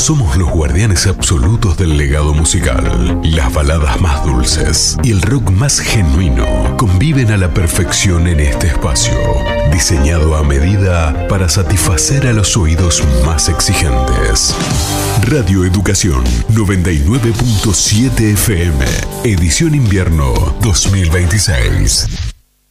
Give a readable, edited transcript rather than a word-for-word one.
Somos los guardianes absolutos del legado musical. Las baladas más dulces y el rock más genuino conviven a la perfección en este espacio, diseñado a medida para satisfacer a los oídos más exigentes. Radio Educación 99.7 FM, edición invierno 2026.